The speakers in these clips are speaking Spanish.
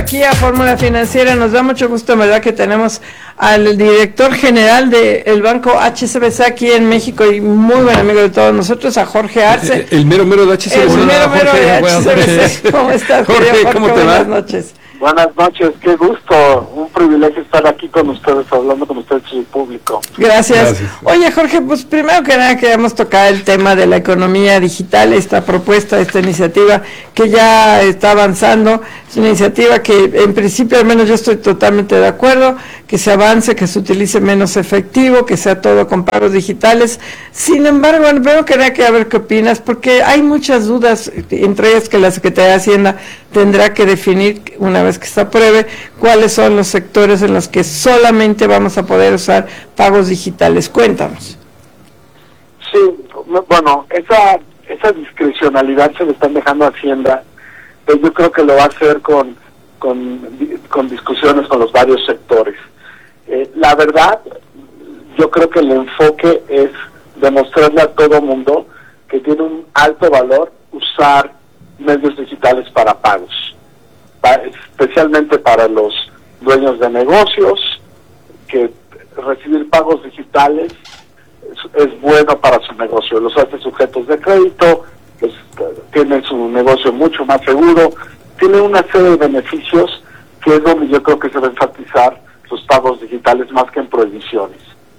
aquí a Fórmula Financiera. Nos da mucho gusto, ¿verdad?, que tenemos al director general del banco HSBC aquí en México y muy buen amigo de todos nosotros, a Jorge Arce. El mero de HSBC. El mero de HSBC. ¿Cómo estás, Jorge? ¿Cómo te va? Buenas noches. Buenas noches, qué gusto, un privilegio estar aquí con ustedes, hablando con ustedes y el público. Gracias. Oye, Jorge, pues primero que nada queríamos tocar el tema de la economía digital, esta propuesta, esta iniciativa que ya está avanzando. Es una iniciativa que en principio, al menos yo estoy totalmente de acuerdo, que se avance, que se utilice menos efectivo, que sea todo con pagos digitales. Sin embargo, primero que nada quería ver qué opinas, porque hay muchas dudas, entre ellas que la Secretaría de Hacienda tendrá que definir, una vez que se apruebe, cuáles son los sectores en los que solamente vamos a poder usar pagos digitales. Cuéntanos. Sí, bueno, esa discrecionalidad se le están dejando a Hacienda, pero yo creo que lo va a hacer con discusiones con los varios sectores. La verdad, yo creo que el enfoque es demostrarle a todo mundo que tiene un alto valor usar medios digitales para pagos, especialmente para los dueños de negocios, que recibir pagos digitales es bueno para su negocio, los hace sujetos de crédito, pues, tiene su negocio mucho más seguro, tiene una serie de beneficios que es donde yo creo que se va a enfatizar los pagos digitales más que en prohibiciones.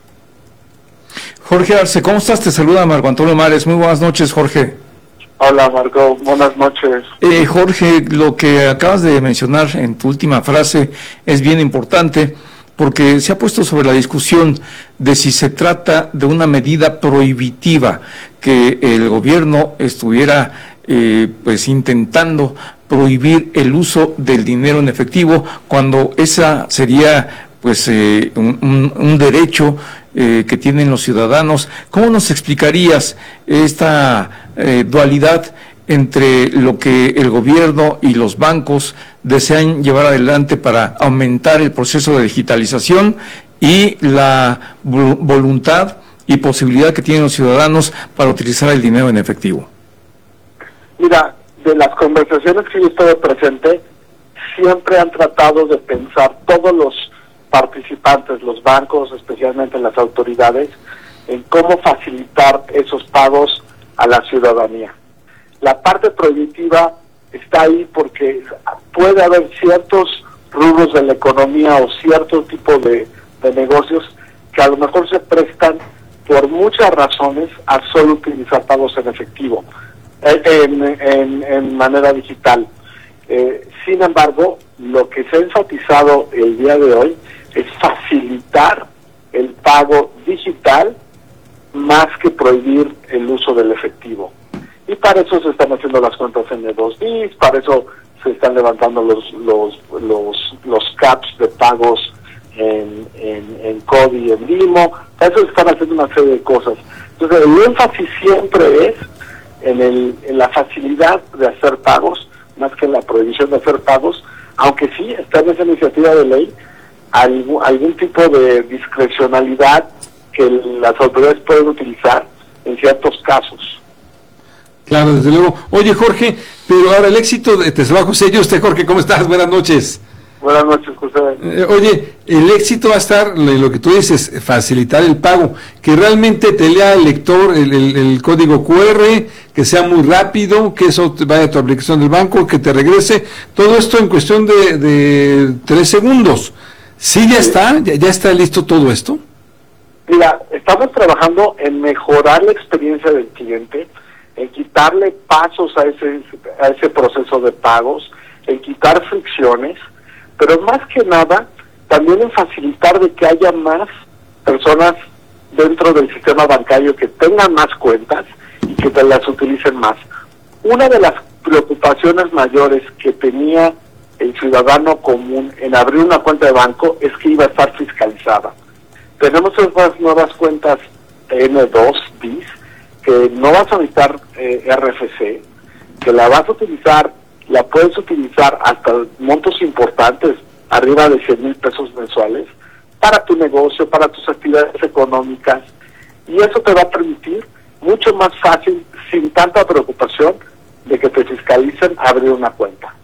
Jorge Arce, ¿cómo estás? Te saluda Marco Antonio Mares. Muy buenas noches, Jorge. Hola, Marco, buenas noches. Jorge, lo que acabas de mencionar en tu última frase es bien importante, porque se ha puesto sobre la discusión de si se trata de una medida prohibitiva, que el gobierno estuviera pues intentando prohibir el uso del dinero en efectivo, cuando esa sería pues un derecho que tienen los ciudadanos. ¿Cómo nos explicarías esta dualidad entre lo que el gobierno y los bancos desean llevar adelante para aumentar el proceso de digitalización y la voluntad y posibilidad que tienen los ciudadanos para utilizar el dinero en efectivo? Mira, de las conversaciones que yo estuve presente, siempre han tratado de pensar todos los participantes, los bancos, especialmente las autoridades, en cómo facilitar esos pagos a la ciudadanía. La parte prohibitiva está ahí porque puede haber ciertos rubros de la economía o cierto tipo de negocios que a lo mejor se prestan por muchas razones a solo utilizar pagos en efectivo, en manera digital. Sin embargo, lo que se ha enfatizado el día de hoy es facilitar el pago digital más que prohibir el uso del efectivo. Y para eso se están haciendo las cuentas N2BIS, para eso se están levantando los caps de pagos en CODI y en Limo, para eso se están haciendo una serie de cosas. Entonces el énfasis siempre es en la facilidad de hacer pagos, más que en la prohibición de hacer pagos, aunque sí está en esa iniciativa de ley algún tipo de discrecionalidad que las autoridades pueden utilizar en ciertos casos. Claro, desde luego. Oye, Jorge, pero ahora el éxito de te saluda José. Jorge, ¿cómo estás? Buenas noches. Buenas noches, José. Oye, el éxito va a estar en lo que tú dices, facilitar el pago, que realmente te lea el lector el código QR, que sea muy rápido, que eso vaya a tu aplicación del banco, que te regrese, todo esto en cuestión de 3 segundos. ¿Sí ya está listo todo esto? Mira, estamos trabajando en mejorar la experiencia del cliente, en quitarle pasos a ese proceso de pagos, en quitar fricciones, pero más que nada también en facilitar de que haya más personas dentro del sistema bancario que tengan más cuentas y que te las utilicen más. Una de las preocupaciones mayores que tenía el ciudadano común en abrir una cuenta de banco es que iba a estar fiscalizada. Tenemos esas nuevas cuentas N2 BIS que no vas a necesitar RFC, que la vas a utilizar, la puedes utilizar hasta montos importantes, arriba de 100,000 pesos mensuales, para tu negocio, para tus actividades económicas, y eso te va a permitir mucho más fácil, sin tanta preocupación de que te fiscalicen, abrir una cuenta.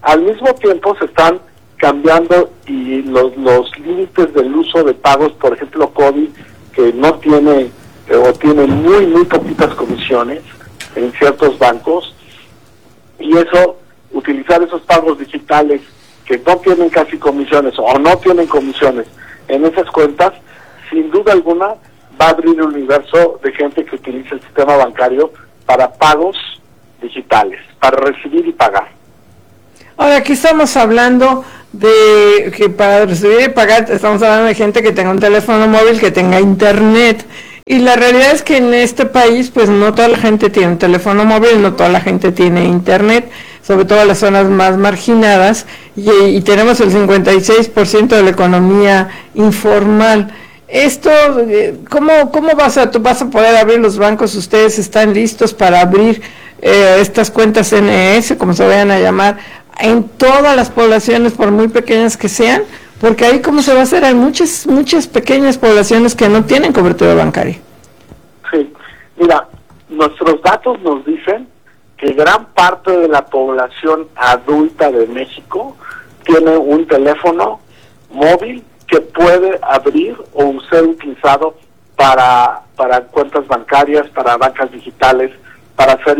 al mismo tiempo se están cambiando y los límites del uso de pagos, por ejemplo, COVID, que no tiene o tiene muy poquitas comisiones en ciertos bancos, y eso, utilizar esos pagos digitales que no tienen casi comisiones o no tienen comisiones en esas cuentas, sin duda alguna va a abrir un universo de gente que utiliza el sistema bancario para pagos digitales, para recibir y pagar. Ahora, aquí estamos hablando de que para recibir y pagar estamos hablando de gente que tenga un teléfono móvil, que tenga internet, y la realidad es que en este país pues no toda la gente tiene un teléfono móvil, no toda la gente tiene internet, sobre todo en las zonas más marginadas, y tenemos el 56% de la economía informal. Esto, ¿cómo vas a poder abrir los bancos? ¿Ustedes están listos para abrir estas cuentas NES, como se vayan a llamar, en todas las poblaciones, por muy pequeñas que sean? Porque ahí, ¿cómo se va a hacer? Hay muchas pequeñas poblaciones que no tienen cobertura bancaria. Sí, mira, nuestros datos nos dicen que gran parte de la población adulta de México tiene un teléfono móvil que puede abrir o ser utilizado para cuentas bancarias, para bancas digitales, para hacer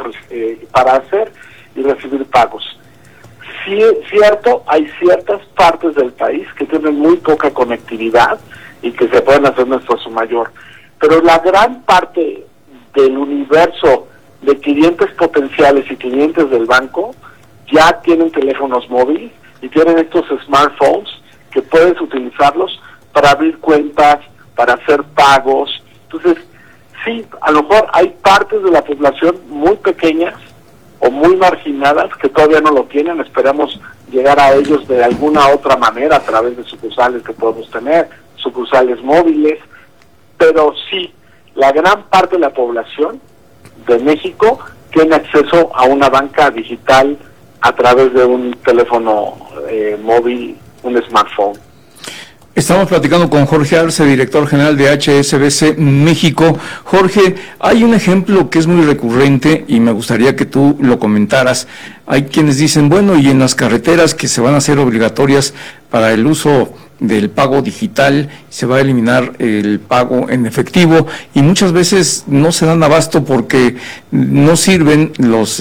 y recibir pagos. Sí, es cierto, hay ciertas partes del país que tienen muy poca conectividad y que se pueden hacer un esfuerzo mayor, pero la gran parte del universo de clientes potenciales y clientes del banco ya tienen teléfonos móviles y tienen estos smartphones que puedes utilizarlos para abrir cuentas, para hacer pagos. Entonces, sí, a lo mejor hay partes de la población muy pequeñas o muy marginadas que todavía no lo tienen. Esperamos llegar a ellos de alguna otra manera a través de sucursales que podemos tener, sucursales móviles, pero sí, la gran parte de la población de México tiene acceso a una banca digital a través de un teléfono móvil, un smartphone. Estamos platicando con Jorge Arce, director general de HSBC México. Jorge, hay un ejemplo que es muy recurrente y me gustaría que tú lo comentaras. Hay quienes dicen, bueno, y en las carreteras que se van a hacer obligatorias para el uso del pago digital, se va a eliminar el pago en efectivo, y muchas veces no se dan abasto porque no sirven los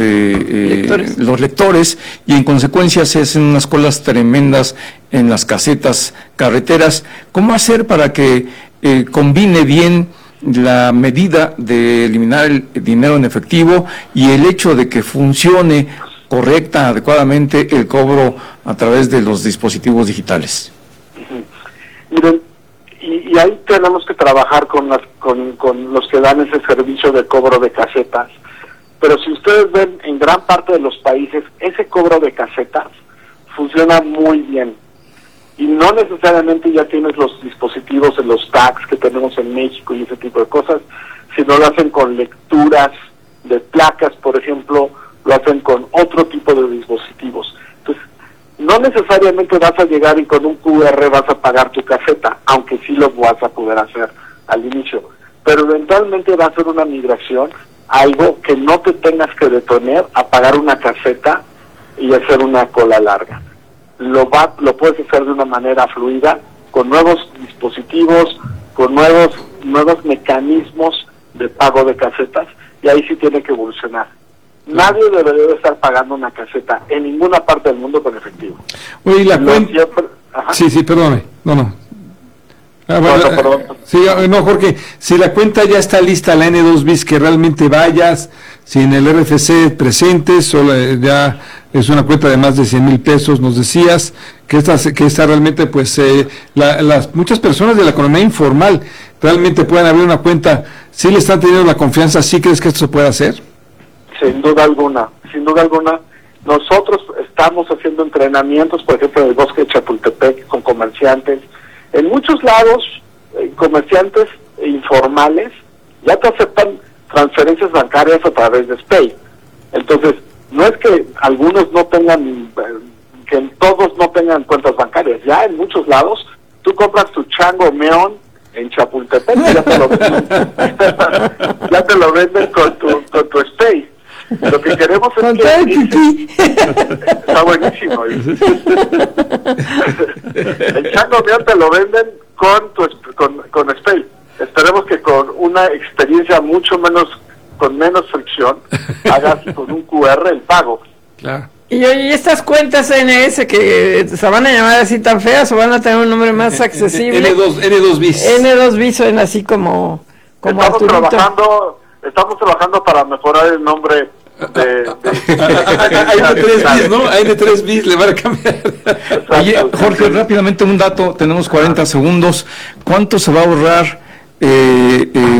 lectores, y en consecuencia se hacen unas colas tremendas en las casetas carreteras. ¿Cómo hacer para que combine bien la medida de eliminar el dinero en efectivo y el hecho de que funcione correcta, adecuadamente el cobro a través de los dispositivos digitales? Miren, y ahí tenemos que trabajar con los que dan ese servicio de cobro de casetas, pero si ustedes ven, en gran parte de los países ese cobro de casetas funciona muy bien, y no necesariamente ya tienes los dispositivos en los tags que tenemos en México y ese tipo de cosas, sino lo hacen con lecturas de placas, por ejemplo, lo hacen con otro tipo de dispositivos. Entonces, no necesariamente vas a llegar y con un QR vas a pagar tu caseta, aunque sí lo vas a poder hacer al inicio, pero eventualmente va a ser una migración, algo que no te tengas que detener a pagar una caseta y hacer una cola larga. Lo puedes hacer de una manera fluida, con nuevos dispositivos, con nuevos mecanismos de pago de casetas, y ahí sí tiene que evolucionar. Nadie debería estar pagando una caseta en ninguna parte del mundo con efectivo. Oye, la cuenta... Sí, perdóname. No. Perdón. Sí, no, Jorge, si la cuenta ya está lista, la N2 BIS, que realmente vayas, si en el RFC presentes, ya es una cuenta de más de 100,000 pesos, nos decías, que esta realmente, pues, las muchas personas de la economía informal realmente puedan abrir una cuenta. ¿Sí le están teniendo la confianza? ¿Sí crees que esto se puede hacer? Sin duda alguna. Nosotros estamos haciendo entrenamientos, por ejemplo, en el bosque de Chapultepec, con comerciantes. En muchos lados, comerciantes informales ya te aceptan transferencias bancarias a través de SPAY. Entonces, no es que algunos no tengan, que todos no tengan cuentas bancarias. Ya en muchos lados, tú compras tu chango meón en Chapultepec y ya te lo venden con tu SPAY. Lo que queremos es con que... todo el pipí. Está buenísimo. El chango mío te lo venden con Spay. Esperemos que con una experiencia mucho menos, con menos fricción, hagas con un QR el pago. Claro. Y oye, estas cuentas NS que se van a llamar así tan feas o van a tener un nombre más accesible. N2 bis. N2 bis suena así como Estamos trabajando para mejorar el nombre de hay N3 bis, ¿no? Hay N3 bis, le van a cambiar. Oye, Jorge, rápidamente un dato, tenemos 40 segundos. ¿Cuánto se va a ahorrar